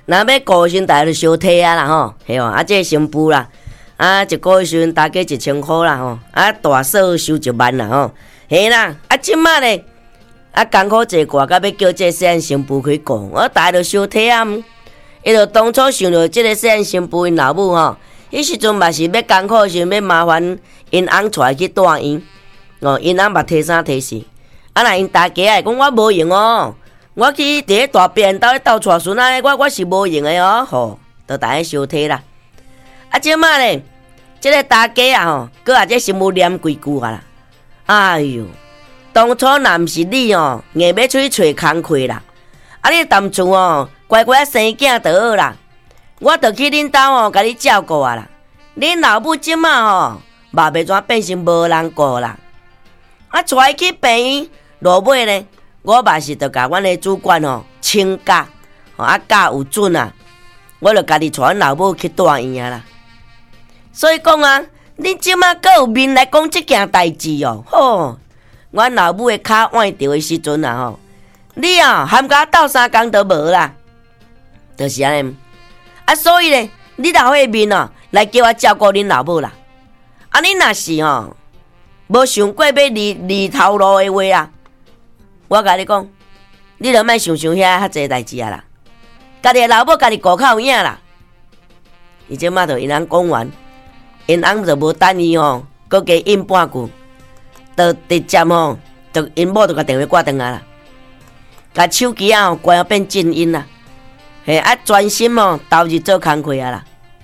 若要顾时，大家就相体啊啦吼，嘿哦，这新妇啦，一个月时大概1000块啦吼，大嫂收1万啦吼，嘿啦，即马咧，艰苦坐挂，甲要叫这细汉新妇开顾，大家就相体啊。伊就当初想着这个细汉新妇因老母吼，迄时阵嘛是要艰苦时要麻烦因翁带去带院，因翁嘛提三提四，若因大家会讲我无用哦。我去伫咧大伯因兜咧斗带孙仔，我是无用诶哦，吼，都大家相体啦。即马咧，即个大家吼，搁这新妇念几句啦。哎哟，当初若毋是你硬要出去找工课啦，你当初乖乖生囝就好啦。我着去恁兜甲你照顾啊啦。恁老母即马嘛袂怎变成无人顾啦。带伊去病院，落尾咧。我嘛是着甲阮的主管请假，假有准啊，我着家己带阮老母去大院啊啦。所以讲你即马阁有面来讲即件代志吼，阮老母的骹挽着的时阵你含甲斗3工都无啦，就是安尼。所以咧，你老伙面来叫我照顾恁老母啦。你若是无想过要离头路的话啊。我甲你讲，你著莫想遐较济代志啊啦！家己的老母家己顾较有影啦。伊即马著因翁讲完，因翁著无等伊搁加应半句，著直接著因某著甲电话挂断啊啦，甲手机关变静音啦，专心投入做工课啊啦。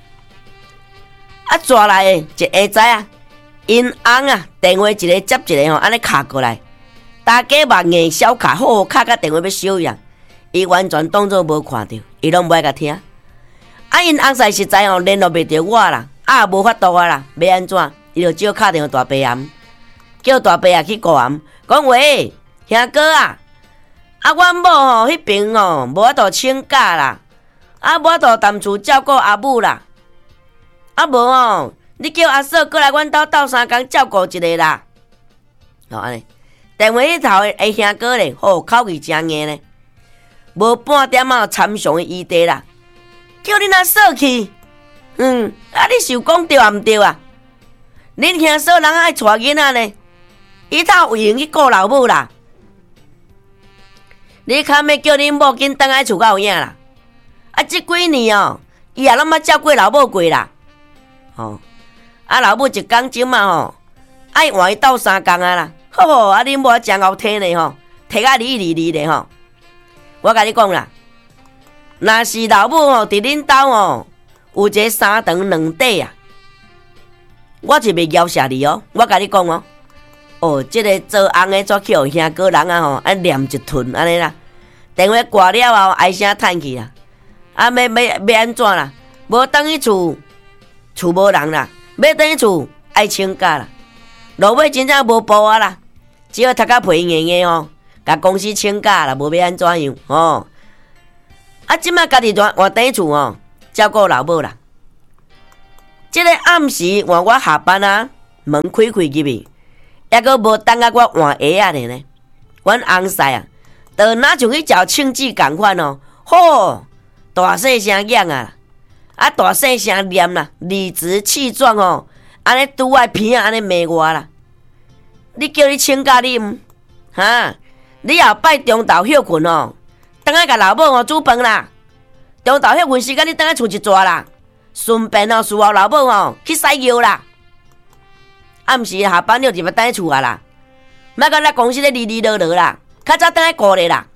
抓来的一下子因翁电话一个接一个安尼卡过来。大家目硬小卡好卡甲电话要烧样，伊完全当作无看到，伊拢无爱甲听。因翁实在联络袂着我啦，无法度啊啦，要安怎？伊就只好敲电话大伯爷，叫大伯爷去顾俺，讲喂，兄哥阮某迄边无法度请假啦，无法度踮厝照顾阿母啦，无你叫阿嫂过来阮兜斗3工照顾一下啦，安尼。电话迄头的兄哥咧，口气真硬咧，无半点参详的余地啦。叫恁阿嫂去，你是有讲对啊毋对啊？恁兄嫂人爱带囡仔呢，伊头有闲去顾老母啦。你较要叫恁某紧倒来厝较有影啦。即几年伊也拢捌照顾老母过啦。老母一工钟嘛爱换伊斗3工啊啦。恁某真好体呢体啊哩咧我甲你讲啦，若是老母伫恁兜有一个3长2短啊，我就袂饶下你我甲你讲即个做翁的怎去互兄哥人念一吞安尼啦。电话挂了后，唉声叹气啦。要安怎啦？无等去厝无人啦，要等去厝爱请假啦。落尾真正无步啊啦。只好读甲皮硬硬甲公司请假啦，无要安怎样即摆家己换底厝照顾老母啦。即个暗时换我下班门开入去，还阁无等我换鞋呢。阮翁婿就若像去食庆记共款大细声讲大细声念啦，理直气壮安尼拄爱鼻安尼骂我啦。你叫你请假你你后摆中昼休困倒来甲老母煮饭啦。中昼休困时间你倒来厝一逝啦，顺便伺候老母去洗尿啦。暗时下班了就要倒来厝啦，莫甲咱公司咧哩啰啰啦，较早倒来顾咧啦。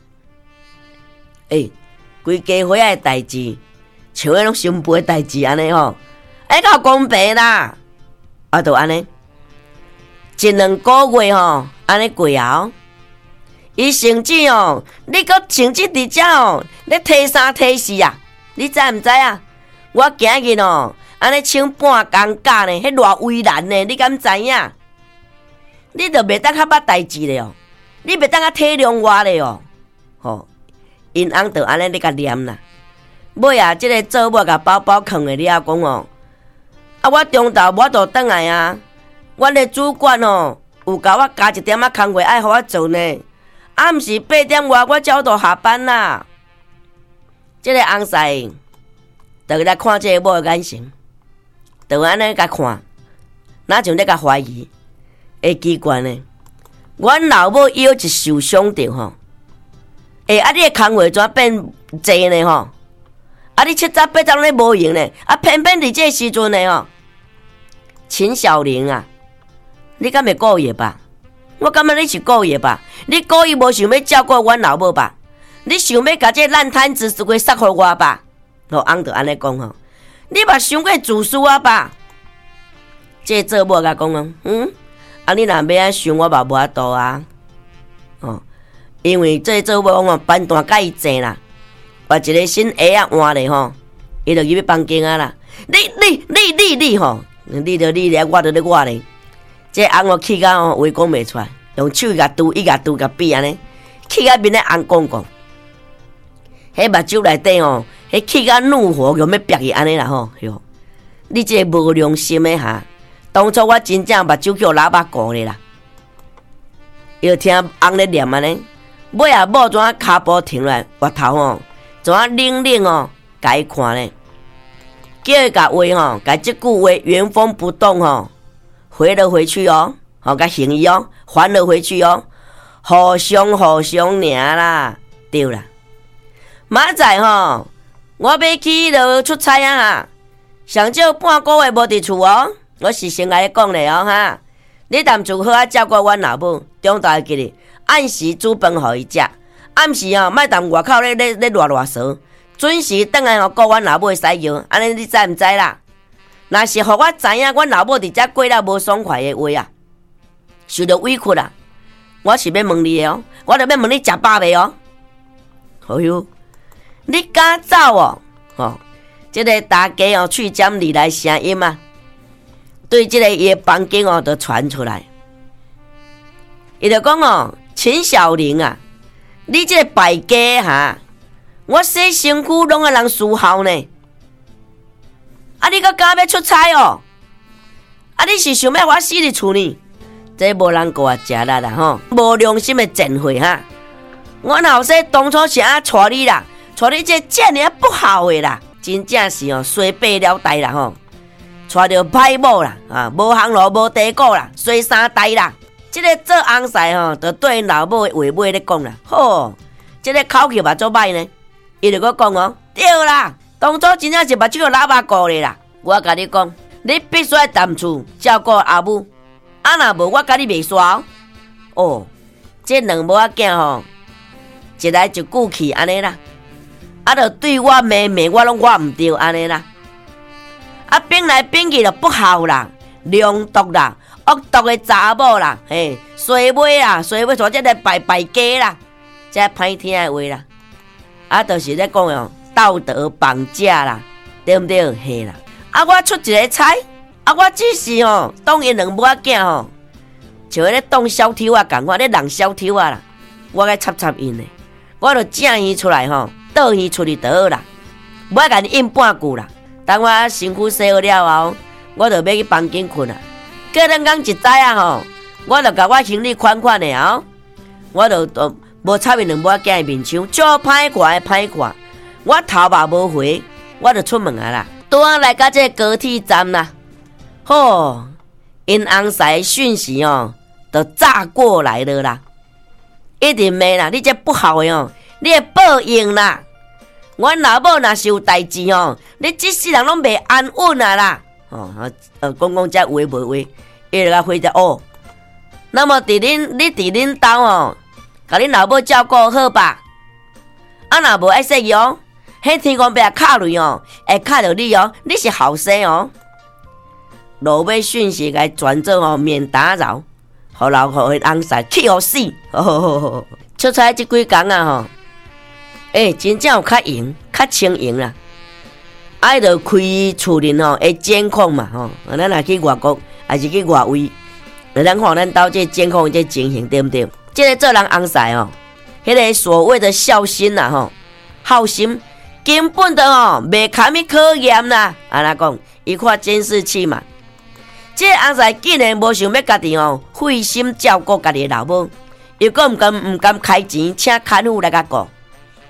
规家伙仔的代志，像迄种新妇的代志安尼爱较公平啦。就安尼。1、2个月安尼过后，伊甚至你搁甚至伫遮咧提3提4啊！你知毋知啊？我今日安尼请半工假呢，迄偌为难呢！你敢知影？你著袂当较捌代志咧你袂当较体谅我咧因翁著安尼咧甲念啦。尾即个做某甲包包囥诶了讲我中昼我著转来阮的主管有甲我加1点工课爱互我做呢，暗时8点外我才倒下班啦。 这个翁婿就来看这个某的眼神，就安尼甲看，哪像咧甲怀疑，会奇怪呢？阮老母以后一受伤着吼，你的工话怎变济呢吼？你七早八早咧无用呢，偏偏伫这时阵呢吼，秦小玲啊，你敢会故意吧？我感觉你是故意吧？你故意无想要照顾阮老母吧？你想要甲这烂摊子给塞互我吧？翁就安尼讲吼，你嘛想过自私啊吧？这做某甲讲哦，你若要安想我嘛无法度啊。因为这做某讲班段甲伊济啦，把一个新鞋啊换咧吼，伊就入去房间啊啦。你吼，你咧，我咧我咧。这翁哦气甲哦话讲袂出来，用手甲拄甲比安尼，气甲面咧红光光。迄目睭内底吼，迄气甲怒火用要逼伊安尼啦吼，哟！你这个无良心的哈！当初我真正目睭叫喇叭过咧啦，又听翁咧念安尼，尾啊某怎啊骹步停落来，额头吼怎啊冷哦，甲伊看咧，叫伊甲话吼，甲即句话原封不动吼，回了回去哦，甲行伊哦，还了回去哦，互相尔啦，对啦。明仔吼，我要去就出差啊哈，上少半个月无伫厝哦。我是先来讲咧哦哈，你当初好啊照顾阮老母，中昼记哩，按时煮饭互伊食，暗时吼莫当外口咧乱踅，准时倒来顾阮老母的使用，安尼你知毋知啦？若是互我知影阮老母伫遮过了无爽快的话啊，受着委屈啦，我是要问你的哦，我着要问你食饱未哦？好哟。你敢走哦？这个大家哦，喙尖里来声音啊，对这个伊的房间哦，就传出来。伊就讲哦，秦小玲啊，你这个败家哈，我洗身躯拢会人输效呢。你搁敢要出差哦？你是想要我死伫厝呢？这无人顾我食力啦吼，无良心的贱货哈！我后生当初是安带你啦。带你这尔不好的啦，真正是哦，衰败了代啦吼，带着歹某啦，无行路无地果啦，衰三代啦。这个做翁婿吼，就对老母的话尾咧讲啦，吼，这个口气嘛足歹呢。伊就搁讲哦，对啦，当初真正是目睭喇叭过咧啦。我甲你讲，你必须要淡厝照顾阿母，若无我甲你袂煞哦。这两母仔囝吼，一来一句气安尼啦。就对我骂，我拢我毋对安尼啦。变来变去就不好啦，良毒啦，恶毒的查某啦，嘿，衰尾啦，衰尾做这个败家啦，这歹听的话啦。就是咧讲哦，道德绑架啦，对毋对？嘿啦。我出一个差，我只是哦，当因两母仔囝吼，像咧当小偷啊，共款咧人小偷啊啦，我该插因咧，我就正伊出来吼。倒去厝里就好啦，无爱甲你应半句啦。等我身躯洗好了后，我就要去房间困啦。过两天一早啊吼，我就甲我行李款的后，我就无插伊两母仔囝的面相，足歹看。我头嘛无回，我就出门啊啦。拄啊来到这高铁站啦，吼，因翁婿讯息哦，就炸过来了啦，一定袂啦，你这不好的哦，你会报应啦。阮老母若是有代志吼，你这世人拢袂安稳啊啦！讲这话无话，伊就甲回答哦。那么你伫恁兜哦，甲恁老母照顾好吧？若无爱说哦，迄天公伯卡雷哦，会卡着你哦，你是后生哦。落尾讯息甲转做哦，免打扰，互老互因翁婿气互死。出差这几工啊吼。真正有较闲、较清闲啦。爱着开厝里吼，会监控嘛吼。咱若去外国，还是去外位，咱看咱兜这监控这情形对不对？这个做人翁婿哦，迄个所谓的孝心啦吼，好心根本的吼袂堪去考验啦。安那讲，伊看监视器嘛。这个翁婿竟然无想要家己吼费心照顾家己的老母，又搁毋甘开钱请看护来甲顾。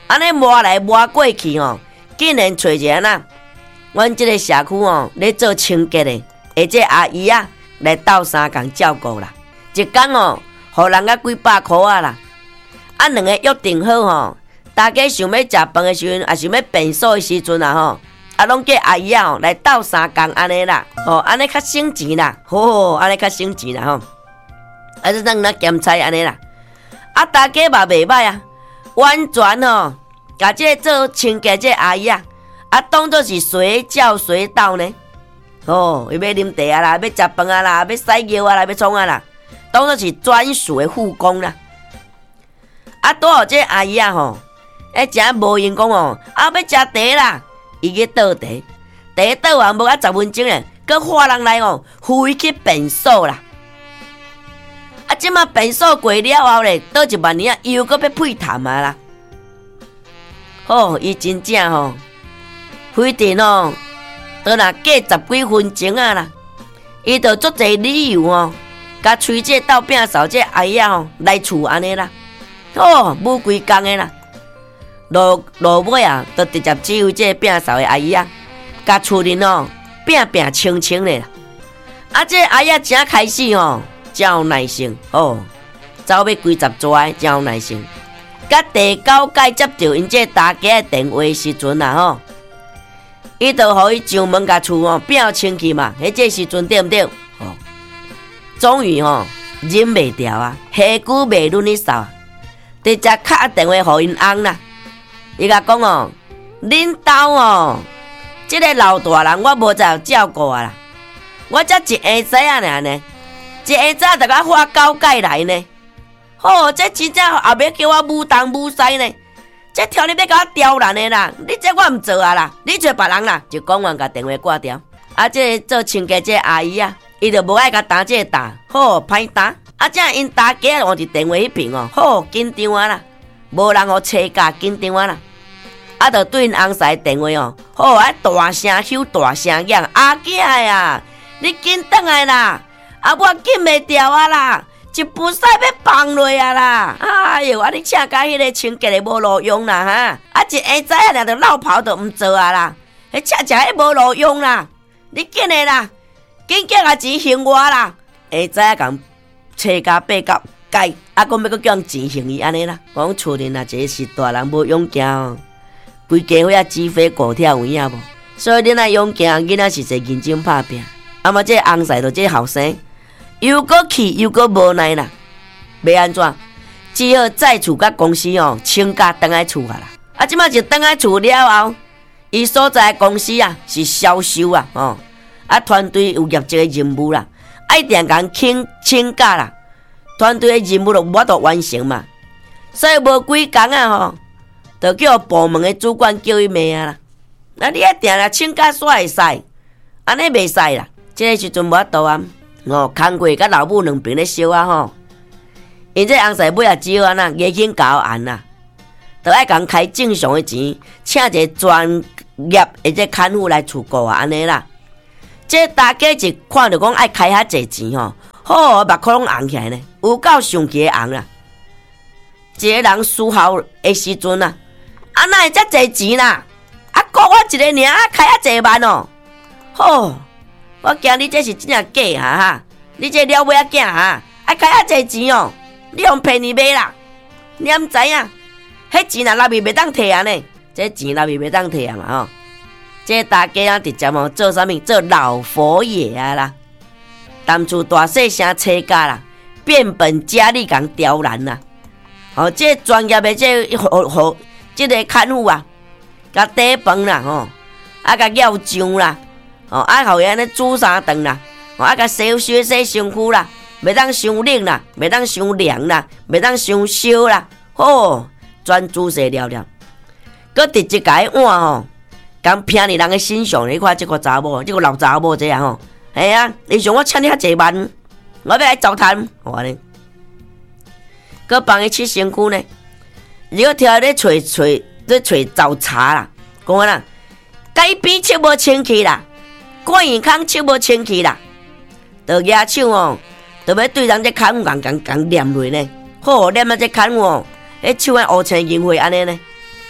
安尼摸来摸过去吼，竟然找一个呐，阮即个社区吼咧做清洁的，而且阿姨啊来斗相共照顾啦。一工吼，互人家几百箍啊啦。啊，两个约定好吼，大家想要食饭的时阵，也想要便所的时阵啊吼，啊，拢叫阿姨啊吼来斗相共安尼啦，吼，安尼较省钱啦，吼，安尼较省钱啦吼。啊，就当咱咸菜安尼啦。啊，大家嘛袂歹啊，完全吼，甲这做清洁这阿姨啊，啊当作是随叫随到呢。哦，伊要啉茶啊啦，要食饭啊啦，要洗尿啊啦，要创啊啦，当作是专属的护工啦。啊，拄好这阿姨啊吼，真无闲讲哦，啊要食茶啦，伊去倒茶，茶倒完无啊10分钟咧，佮换人来哦，飞去便所啦。啊，即马便所过了后咧，倒一万年啊，又搁要配痰啊啦。哦，伊真正吼，飞电哦，倒若过10几分钟啊啦，伊就足侪理由哦，甲催这斗饼扫这阿姨啊吼来厝安尼啦。哦，舞规工的啦，落尾啊，就直接只有这饼扫的阿姨啊，甲厝人哦拼拼清清的啦。啊，这阿姨啊，真开始吼。真有耐性哦，走要几十抓，真有耐性。甲第9届接到因这大家的电话时阵啊吼，伊就互伊上门甲厝哦变清气嘛，迄这时阵对毋对？哦，终于吼忍袂掉啊，下久袂轮去扫，直接敲电话互因翁啦。伊甲讲哦，恁兜哦，这个老大人我无再照顾啊啦，我才一下仔啊呢。一下早就甲发9届来呢，哦，这真正后尾叫我母东母西呢，这条你要甲我刁难的啦，你这我唔做啊啦，你找别人啦，就讲完甲电话挂掉。啊，这做清洁这阿姨啊，伊就无爱甲打这打，好歹打。啊，这因大家换伫电话迄边哦，好紧张啊啦，无人互车架紧张啊啦。啊，就对因翁婿电话哦，好啊大声吼大声讲，阿囝呀，你紧转来啦！啊，我紧袂掉啊啦，一步屎要放落啊啦！哎哟，啊你请甲迄个清洁的无路用啦哈！啊一下仔啊，就落跑都毋做啊啦，迄请食迄无路用啦！你紧的啦，紧叫啊钱还我啦！下仔共车架爬到街，啊，讲要搁叫人钱还伊安尼啦。讲厝人啊，一个是大人无勇行哦，规家伙啊鸡飞狗跳有影无？所以恁啊勇行囡仔是在认真拍拼。啊嘛，这翁婿就这后生。又搁气又搁无奈啦，要安怎？只好再厝甲公司哦请假倒来厝啊啦。啊，即马就倒来厝了后，伊所在的公司啊是销售啊，哦，啊团队有业绩的任务啦，一定共请假啦。团队的任务就我都完成嘛，所以无几工啊吼，就叫部门的主管叫伊骂啊啦。啊，你一定啦请假煞会使，安尼袂使啦。这个时阵无法度啊。哦，工过甲老母两边咧烧啊吼，因这翁婿尾也只好安那牙紧咬按啦，都爱共开正常的钱，请一个专业的这看护来厝顾啊安尼啦。这大家一看到讲爱开遐济钱吼，好目眶拢红起来呢，有够上气的红啦。一个人输好的时阵啊，啊哪会遮济钱啦？啊，顾我一个尔啊开遐济万哦，吼！我惊你这是真正假哈！你这了尾仔囝哈，爱开遐济钱哦，你用骗你买啦！你毋知影？迄钱啊，纳米袂当摕啊呢？这钱纳米袂当摕啊嘛吼！这大家啊，直接哦做啥物？做老佛爷啊啦！当初大细声车架啦，变本加厉共刁难啦！哦，这专业的这这个看护啊，甲底饭啦吼，啊甲舀酱啦。哦，啊，互伊安尼煮三顿啦，哦，啊，甲洗身躯啦，袂当伤冷啦，袂当伤凉啦，袂当伤烧啦，哦，全煮洗了了。搁直接甲伊碗吼，共拼伫人诶身上，你看即个查某，即个老查某这样吼，系啊，你想我欠你遐济万，我要来糟蹋，我安尼。搁帮伊拭身躯呢，如果听咧找找茬啦，讲啊啦，改边拭无清气啦。管院康手无清气啦，就举手哦，就要对人这看护共念落呢。好，念啊这看护哦，迄手啊乌青银灰安尼呢。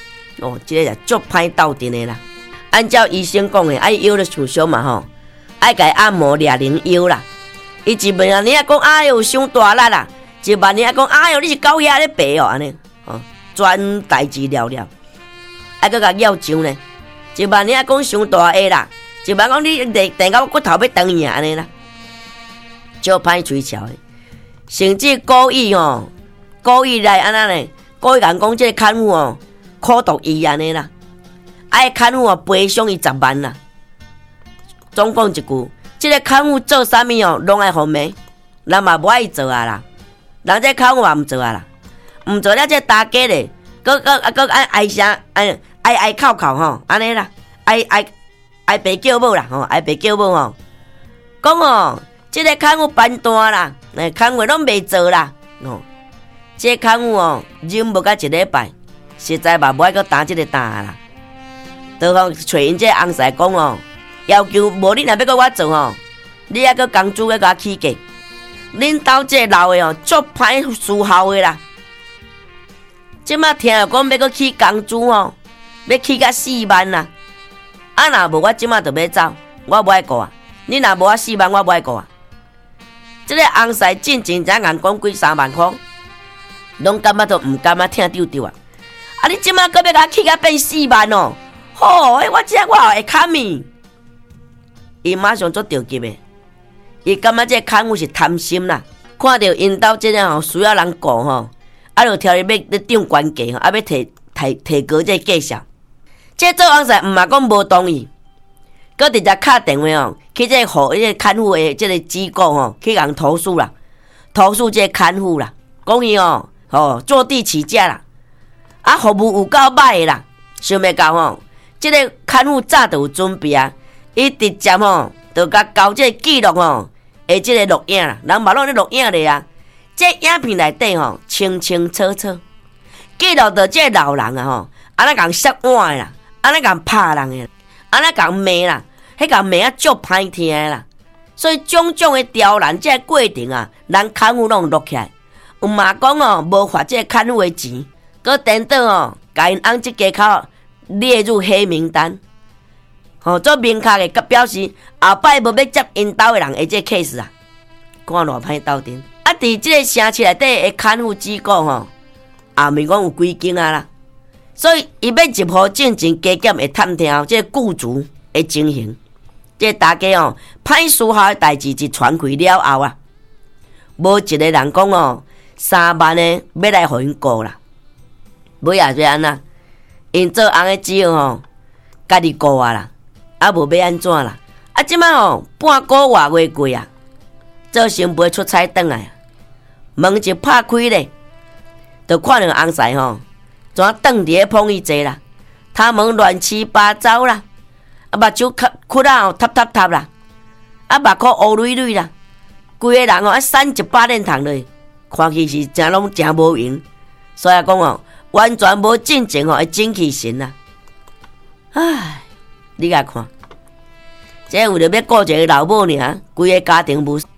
哦，这个也足歹斗阵的啦。按照医生讲的，爱腰咧受伤嘛吼，爱甲按摩抓灵腰啦。伊一问啊，你啊讲哎哟伤大力啦，一问你啊讲哎哟你是狗遐咧白哦安尼，哦专代志了了，爱搁甲咬上呢。一问你啊讲伤大下啦，一问讲你电到骨头要断去安尼啦，足歹吹巧的，甚至故意吼，故意来安那呢，故意甲讲这个看护哦，苦毒伊安尼啦，爱看护哦赔偿伊10万啦。总讲一句。这个看护做啥物哦，拢爱互骂，人嘛无爱做啊啦。人这看护也毋做啊啦，毋做了这大家咧，搁爱声爱哭哭吼，安尼啦，爱白叫某啦吼，爱白叫某吼，讲哦，这个看护办单啦，看护拢袂做啦，哦，这看护哦，忍无甲一礼拜，实在嘛无爱搁打这个单啦，就讲找因这翁婿讲哦。要求无你若要搁我做吼，你还搁工资要甲我起价。恁兜这老的哦，足歹思效的啦。即马听又讲要搁起工资吼，要起甲4万啦。啊，若无我即马就要走，我无爱顾啊。你若无我4万，我无爱顾啊。这个翁婿真真正硬讲几3万块，拢感觉都毋甘啊，听丢丢啊。啊，你即马搁要甲我起甲变4万哦，好，我这我会砍伊。伊马上做着急的，伊感觉这看护是贪心啦，看到因兜这个吼需要人顾吼，啊就挑伊要涨关价吼，啊要提高这价钱。这做翁婿毋嘛讲无同意，搁直接敲电话吼，去这互这看护的这个机构吼，去共投诉啦，投诉这看护啦，讲伊哦坐地起价啦，啊服务有够歹的啦，想袂到吼，这个看护早就有准备啊。伊直接吼，就甲交这记录吼，下这个录影啦，人嘛拢咧录影咧啊。这影片内底吼，清清楚楚记录到这老人啊吼，安那共摔碗的啦，安那共拍人的，安那共骂啦，迄共骂啊足歹听的啦。所以种种的刁难这过程啊，人看护拢录起来。有嘛讲哦，无发这看护的钱，搁颠倒哦，甲因翁这家口列入黑名单。做明确的表示后摆无要接因兜的人的这 case 啊，看偌歹斗阵。啊，伫这个城市内底的看护机构吼，也毋是讲有几间啊啦，所以伊要一步进前加减会探听这雇主的情形。这大家哦，歹思考的代志一传开了后啊，无一个人讲哦，3万的要来互因顾啦，尾也是安那，因做翁的只好吼，家己顾啊啦。啊，无要安怎啦？啊，即摆吼半个月过啊，做新妇出差转来，门一拍开咧，就看两个翁婿吼，怎蹲伫咧碰伊坐啦，他们乱七八糟啦，啊，目睭窟啊塌塌塌啦，啊，目眶乌蕊蕊啦，规个人吼啊闪一把脸通落，看起是真拢真无用，所以讲哦，完全无进前吼的精气神啦，唉。你来看，这为了要顾一个老母尔，规个家庭无